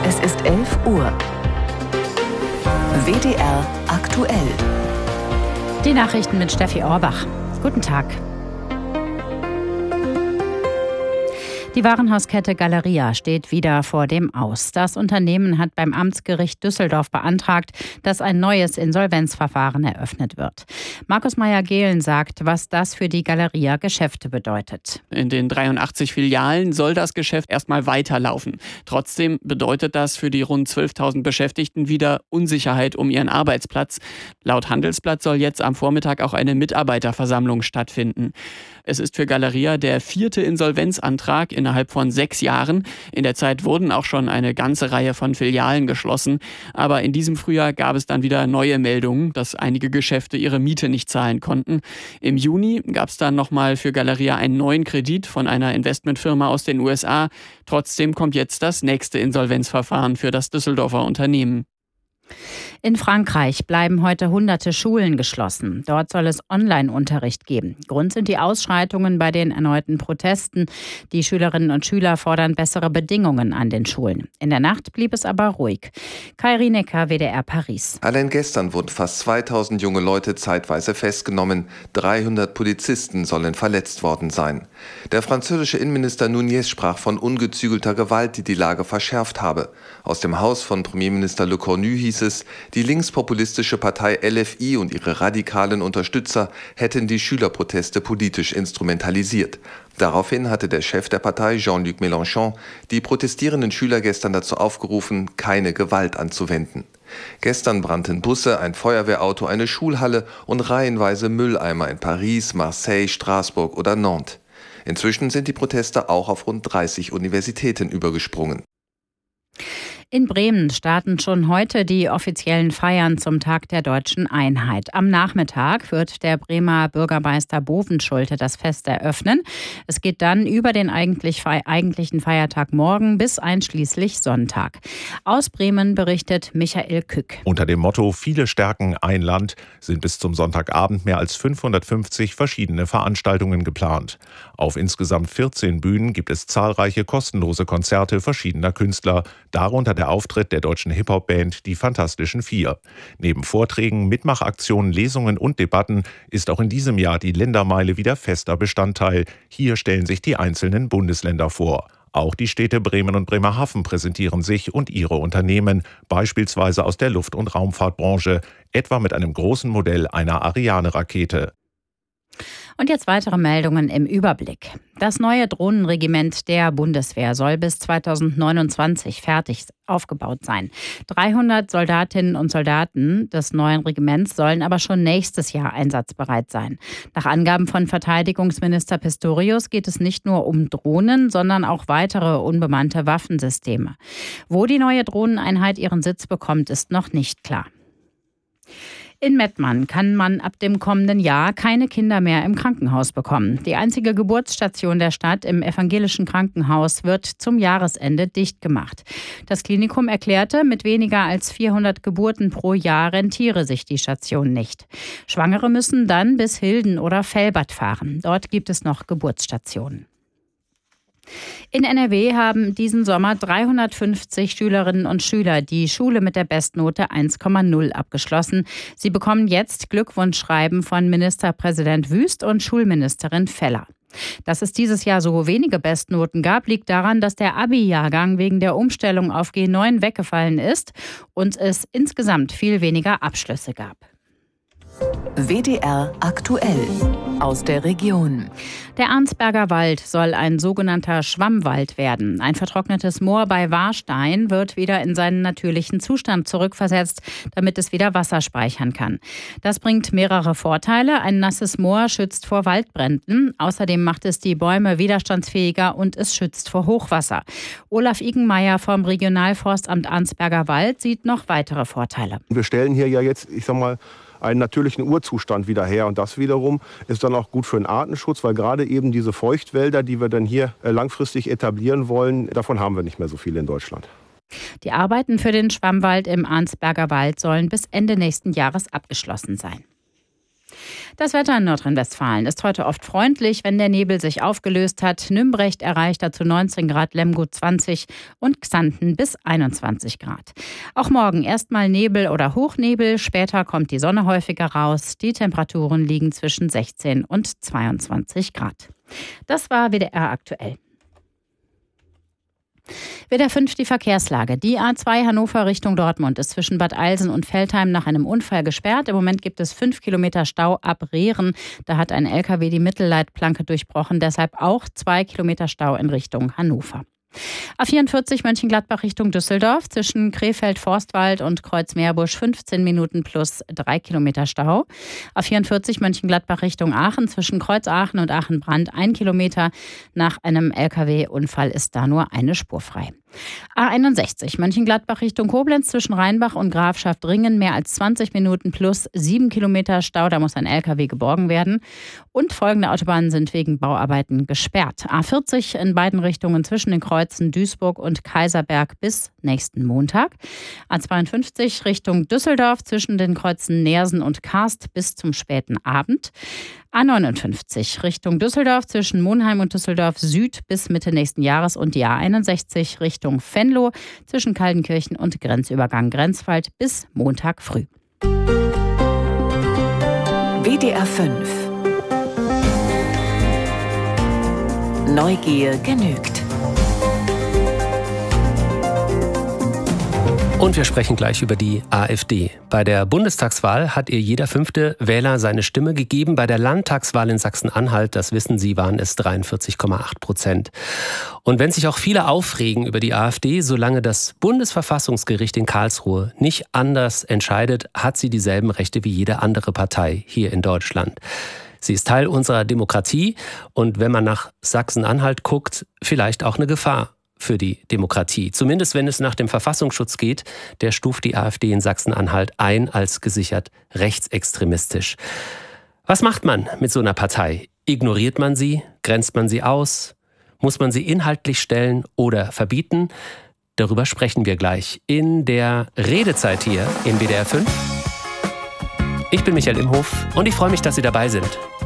Es ist 11 Uhr. WDR aktuell. Die Nachrichten mit Steffi Orbach. Guten Tag. Die Warenhauskette Galeria steht wieder vor dem Aus. Das Unternehmen hat beim Amtsgericht Düsseldorf beantragt, dass ein neues Insolvenzverfahren eröffnet wird. Markus Meyer-Gehlen sagt, was das für die Galeria Geschäfte bedeutet. In den 83 Filialen soll das Geschäft erstmal weiterlaufen. Trotzdem bedeutet das für die rund 12.000 Beschäftigten wieder Unsicherheit um ihren Arbeitsplatz. Laut Handelsblatt soll jetzt am Vormittag auch eine Mitarbeiterversammlung stattfinden. Es ist für Galeria der 4. Insolvenzantrag innerhalb von 6 Jahren. In der Zeit wurden auch schon eine ganze Reihe von Filialen geschlossen. Aber in diesem Frühjahr gab es dann wieder neue Meldungen, dass einige Geschäfte ihre Miete nicht zahlen konnten. Im Juni gab es dann nochmal für Galeria einen neuen Kredit von einer Investmentfirma aus den USA. Trotzdem kommt jetzt das nächste Insolvenzverfahren für das Düsseldorfer Unternehmen. In Frankreich bleiben heute hunderte Schulen geschlossen. Dort soll es Online-Unterricht geben. Grund sind die Ausschreitungen bei den erneuten Protesten. Die Schülerinnen und Schüler fordern bessere Bedingungen an den Schulen. In der Nacht blieb es aber ruhig. Kai Rienecker, WDR Paris. Allein gestern wurden fast 2000 junge Leute zeitweise festgenommen. 300 Polizisten sollen verletzt worden sein. Der französische Innenminister Nunez sprach von ungezügelter Gewalt, die die Lage verschärft habe. Aus dem Haus von Premierminister Le Cornu hieß es, die linkspopulistische Partei LFI und ihre radikalen Unterstützer hätten die Schülerproteste politisch instrumentalisiert. Daraufhin hatte der Chef der Partei, Jean-Luc Mélenchon, die protestierenden Schüler gestern dazu aufgerufen, keine Gewalt anzuwenden. Gestern brannten Busse, ein Feuerwehrauto, eine Schulhalle und reihenweise Mülleimer in Paris, Marseille, Straßburg oder Nantes. Inzwischen sind die Proteste auch auf rund 30 Universitäten übergesprungen. In Bremen starten schon heute die offiziellen Feiern zum Tag der Deutschen Einheit. Am Nachmittag wird der Bremer Bürgermeister Bovenschulte das Fest eröffnen. Es geht dann über den eigentlichen Feiertag morgen bis einschließlich Sonntag. Aus Bremen berichtet Michael Kück. Unter dem Motto Viele stärken ein Land sind bis zum Sonntagabend mehr als 550 verschiedene Veranstaltungen geplant. Auf insgesamt 14 Bühnen gibt es zahlreiche kostenlose Konzerte verschiedener Künstler, darunter der Auftritt der deutschen Hip-Hop-Band Die Fantastischen Vier. Neben Vorträgen, Mitmachaktionen, Lesungen und Debatten ist auch in diesem Jahr die Ländermeile wieder fester Bestandteil. Hier stellen sich die einzelnen Bundesländer vor. Auch die Städte Bremen und Bremerhaven präsentieren sich und ihre Unternehmen, beispielsweise aus der Luft- und Raumfahrtbranche, etwa mit einem großen Modell einer Ariane-Rakete. Und jetzt weitere Meldungen im Überblick. Das neue Drohnenregiment der Bundeswehr soll bis 2029 fertig aufgebaut sein. 300 Soldatinnen und Soldaten des neuen Regiments sollen aber schon nächstes Jahr einsatzbereit sein. Nach Angaben von Verteidigungsminister Pistorius geht es nicht nur um Drohnen, sondern auch weitere unbemannte Waffensysteme. Wo die neue Drohneneinheit ihren Sitz bekommt, ist noch nicht klar. In Mettmann kann man ab dem kommenden Jahr keine Kinder mehr im Krankenhaus bekommen. Die einzige Geburtsstation der Stadt im evangelischen Krankenhaus wird zum Jahresende dicht gemacht. Das Klinikum erklärte, mit weniger als 400 Geburten pro Jahr rentiere sich die Station nicht. Schwangere müssen dann bis Hilden oder Velbert fahren. Dort gibt es noch Geburtsstationen. In NRW haben diesen Sommer 350 Schülerinnen und Schüler die Schule mit der Bestnote 1,0 abgeschlossen. Sie bekommen jetzt Glückwunschschreiben von Ministerpräsident Wüst und Schulministerin Feller. Dass es dieses Jahr so wenige Bestnoten gab, liegt daran, dass der Abi-Jahrgang wegen der Umstellung auf G9 weggefallen ist und es insgesamt viel weniger Abschlüsse gab. WDR aktuell aus der Region. Der Arnsberger Wald soll ein sogenannter Schwammwald werden. Ein vertrocknetes Moor bei Warstein wird wieder in seinen natürlichen Zustand zurückversetzt, damit es wieder Wasser speichern kann. Das bringt mehrere Vorteile. Ein nasses Moor schützt vor Waldbränden. Außerdem macht es die Bäume widerstandsfähiger und es schützt vor Hochwasser. Olaf Igenmeier vom Regionalforstamt Arnsberger Wald sieht noch weitere Vorteile. Wir stellen hier ja jetzt, einen natürlichen Urzustand wieder her. Und das wiederum ist dann auch gut für den Artenschutz, weil gerade eben diese Feuchtwälder, die wir dann hier langfristig etablieren wollen, davon haben wir nicht mehr so viele in Deutschland. Die Arbeiten für den Schwammwald im Arnsberger Wald sollen bis Ende nächsten Jahres abgeschlossen sein. Das Wetter in Nordrhein-Westfalen ist heute oft freundlich, wenn der Nebel sich aufgelöst hat. Nümbrecht erreicht dazu 19 Grad, Lemgo 20 und Xanten bis 21 Grad. Auch morgen erstmal Nebel oder Hochnebel, später kommt die Sonne häufiger raus. Die Temperaturen liegen zwischen 16 und 22 Grad. Das war WDR aktuell. WDR 5 die Verkehrslage. Die A2 Hannover Richtung Dortmund ist zwischen Bad Eilsen und Veltheim nach einem Unfall gesperrt. Im Moment gibt es 5 Kilometer Stau ab Rehren. Da hat ein LKW die Mittelleitplanke durchbrochen. Deshalb auch 2 Kilometer Stau in Richtung Hannover. A44 Mönchengladbach Richtung Düsseldorf zwischen Krefeld-Forstwald und Kreuz-Meerbusch 15 Minuten plus 3 Kilometer Stau. A44 Mönchengladbach Richtung Aachen zwischen Kreuz-Aachen und Aachen-Brand 1 Kilometer. Nach einem LKW-Unfall ist da nur eine Spur frei. A61 Mönchengladbach Richtung Koblenz zwischen Rheinbach und Grafschaft-Ringen mehr als 20 Minuten plus 7 Kilometer Stau. Da muss ein LKW geborgen werden. Und folgende Autobahnen sind wegen Bauarbeiten gesperrt. A40 in beiden Richtungen zwischen den Kreuzen Duisburg und Kaiserberg bis nächsten Montag. A52 Richtung Düsseldorf zwischen den Kreuzen Neersen und Karst bis zum späten Abend. A59 Richtung Düsseldorf zwischen Monheim und Düsseldorf Süd bis Mitte nächsten Jahres und die A61 Richtung Venlo zwischen Kaldenkirchen und Grenzübergang Grenzwald bis Montag früh. WDR 5 Neugier genügt. Und wir sprechen gleich über die AfD. Bei der Bundestagswahl hat ihr jeder 5. Wähler seine Stimme gegeben. Bei der Landtagswahl in Sachsen-Anhalt, das wissen Sie, waren es 43,8%. Und wenn sich auch viele aufregen über die AfD, solange das Bundesverfassungsgericht in Karlsruhe nicht anders entscheidet, hat sie dieselben Rechte wie jede andere Partei hier in Deutschland. Sie ist Teil unserer Demokratie und wenn man nach Sachsen-Anhalt guckt, vielleicht auch eine Gefahr für die Demokratie. Zumindest wenn es nach dem Verfassungsschutz geht, der stuft die AfD in Sachsen-Anhalt ein als gesichert rechtsextremistisch. Was macht man mit so einer Partei? Ignoriert man sie? Grenzt man sie aus? Muss man sie inhaltlich stellen oder verbieten? Darüber sprechen wir gleich in der Redezeit hier in WDR 5. Ich bin Michael Imhof und ich freue mich, dass Sie dabei sind.